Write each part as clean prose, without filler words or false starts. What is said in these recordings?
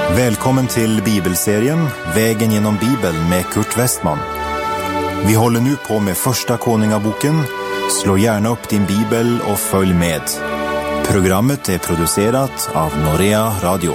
Välkommen till bibelserien Vägen genom Bibeln med Kurt Westman. Vi håller nu på med första Konungaboken. Slå gärna upp din bibel och följ med. Programmet är producerat av Norea Radio.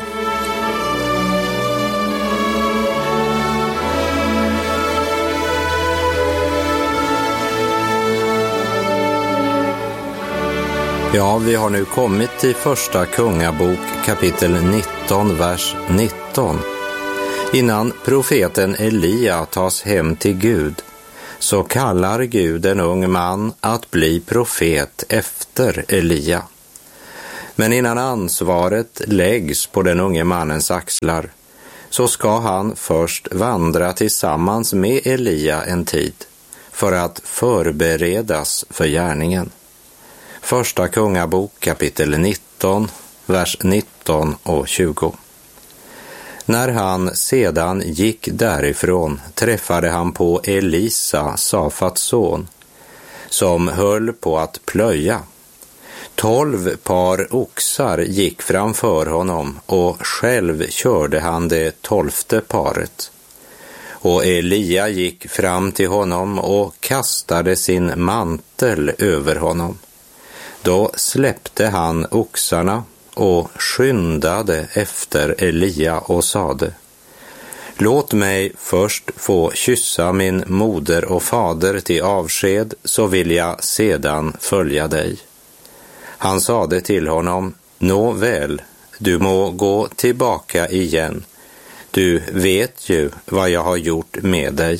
Ja, vi har nu kommit till första Kungabok kapitel 19, vers 19. Innan profeten Elia tas hem till Gud så kallar Gud en ung man att bli profet efter Elia. Men innan ansvaret läggs på den unge mannens axlar så ska han först vandra tillsammans med Elia en tid för att förberedas för gärningen. Första Kungabok kapitel 19, vers 19 och 20. När han sedan gick därifrån träffade han på Elisa, Safats son, som höll på att plöja. 12 par oxar gick framför honom och själv körde han det 12:e paret. Och Elia gick fram till honom och kastade sin mantel över honom. Då släppte han oxarna och skyndade efter Elia och sade: Låt mig först få kyssa min moder och fader till avsked, så vill jag sedan följa dig. Han sade till honom: Nåväl, du må gå tillbaka igen. Du vet ju vad jag har gjort med dig.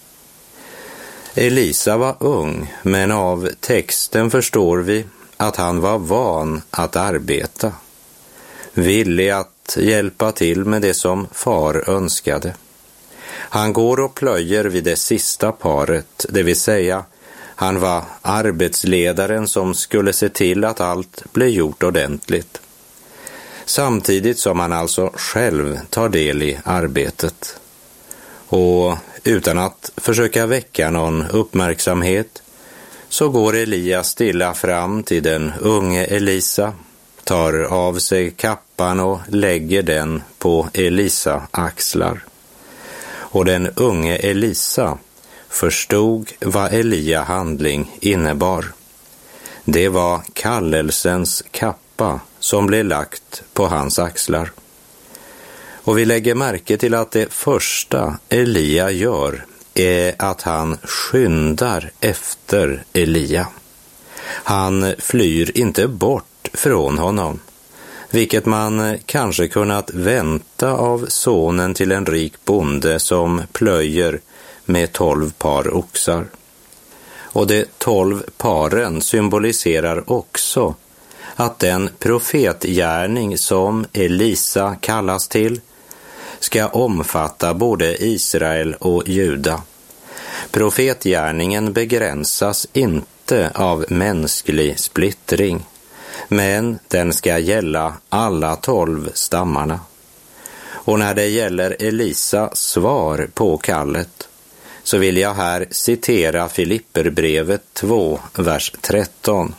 Elisa var ung, men av texten förstår vi att han var van att arbeta, villig att hjälpa till med det som far önskade. Han går och plöjer vid det sista paret, det vill säga han var arbetsledaren som skulle se till att allt blev gjort ordentligt. Samtidigt som han alltså själv tar del i arbetet. Och utan att försöka väcka någon uppmärksamhet så går Elia stilla fram till den unge Elisa, tar av sig kappan och lägger den på Elisa axlar. Och den unge Elisa förstod vad Elia handling innebar. Det var kallelsens kappa som blev lagt på hans axlar. Och vi lägger märke till att det första Elia gör är att han skyndar efter Elia. Han flyr inte bort från honom, vilket man kanske kunnat vänta av sonen till en rik bonde som plöjer med 12 par oxar. Och de 12 paren symboliserar också att den profetgärning som Elisa kallas till ska omfatta både Israel och Juda. Profetgärningen begränsas inte av mänsklig splittring, men den ska gälla alla 12 stammarna. Och när det gäller Elisas svar på kallet så vill jag här citera Filipperbrevet 2, vers 13.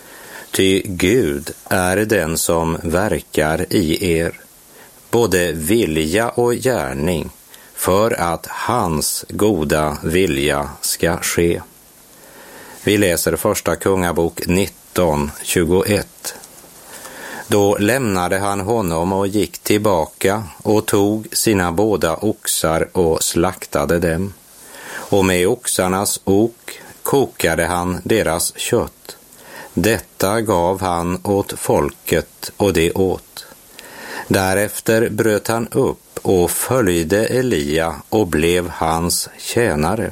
Ty Gud är den som verkar i er, både vilja och gärning, för att hans goda vilja ska ske. Vi läser första Kungabok 19, 21. Då lämnade han honom och gick tillbaka och tog sina båda oxar och slaktade dem. Och med oxarnas ok kokade han deras kött. Detta gav han åt folket och det åt. Därefter bröt han upp och följde Elia och blev hans tjänare.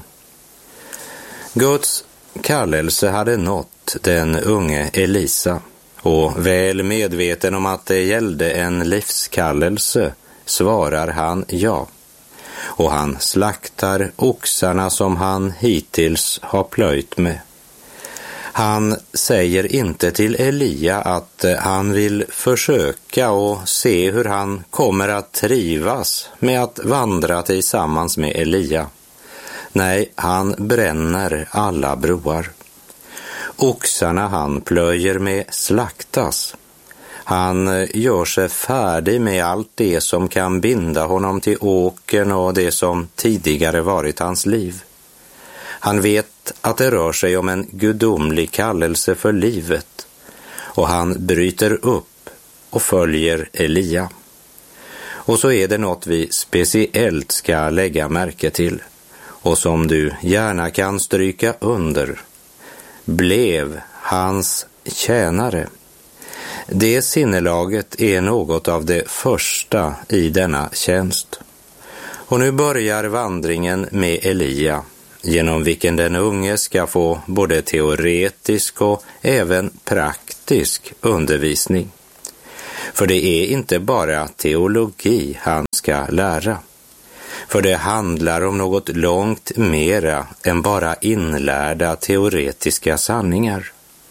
Guds kallelse hade nått den unge Elisa, och väl medveten om att det gällde en livskallelse svarar han ja. Och han slaktar oxarna som han hittills har plöjt med. Han säger inte till Elia att han vill försöka och se hur han kommer att trivas med att vandra tillsammans med Elia. Nej, han bränner alla broar. Oxarna han plöjer med slaktas. Han gör sig färdig med allt det som kan binda honom till åkern och det som tidigare varit hans liv. Han vet att det rör sig om en gudomlig kallelse för livet och han bryter upp och följer Elia. Och så är det något vi speciellt ska lägga märke till och som du gärna kan stryka under. Blev hans tjänare. Det sinnelaget är något av det första i denna tjänst. Och nu börjar vandringen med Elia, genom vilken den unge ska få både teoretisk och även praktisk undervisning. För det är inte bara teologi han ska lära. För det handlar om något långt mera än bara inlärda teoretiska sanningar.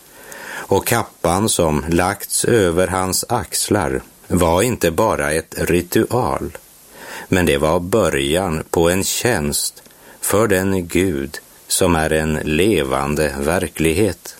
Och kappan som lagts över hans axlar var inte bara ett ritual, men det var början på en tjänst för den Gud som är en levande verklighet.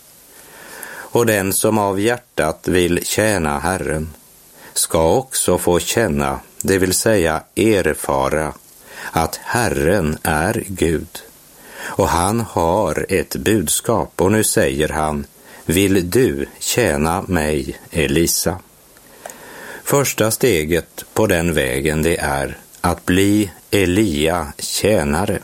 Och den som av hjärtat vill tjäna Herren ska också få känna, det vill säga erfara, att Herren är Gud. Och han har ett budskap och nu säger han: vill du tjäna mig, Elisa? Första steget på den vägen det är att bli Elia tjänare.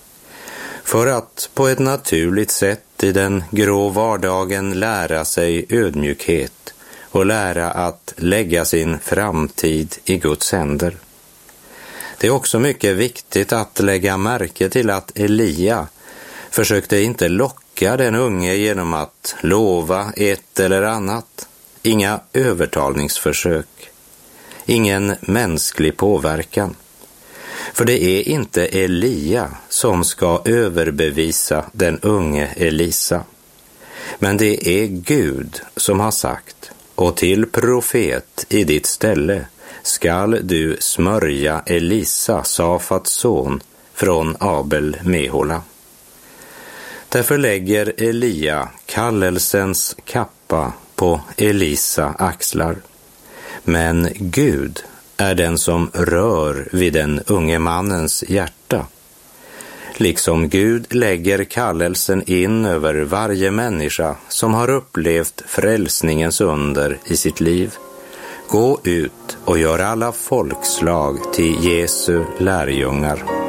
För att på ett naturligt sätt i den grå vardagen lära sig ödmjukhet och lära att lägga sin framtid i Guds händer. Det är också mycket viktigt att lägga märke till att Elia försökte inte locka den unge genom att lova ett eller annat. Inga övertalningsförsök. Ingen mänsklig påverkan. För det är inte Elia som ska överbevisa den unge Elisa. Men det är Gud som har sagt: och till profet i ditt ställe skall du smörja Elisa, Safats son, från Abel Mehola. Därför lägger Elia kallelsens kappa på Elisa axlar. Men Gud är den som rör vid den unge mannens hjärta. Liksom Gud lägger kallelsen in över varje människa som har upplevt frälsningens under i sitt liv. Gå ut och gör alla folkslag till Jesu lärjungar.